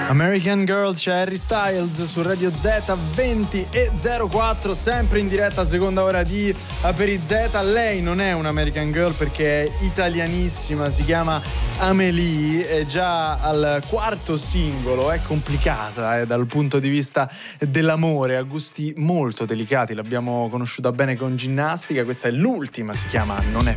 American Girl, c'è Harry Styles su Radio Z 20:04, sempre in diretta, seconda ora di Aperi Z. Lei non è un'American Girl perché è italianissima, si chiama Amélie, è già al quarto singolo, è complicata dal punto di vista dell'amore, ha gusti molto delicati, l'abbiamo conosciuta bene con Ginnastica, questa è l'ultima, si chiama Non è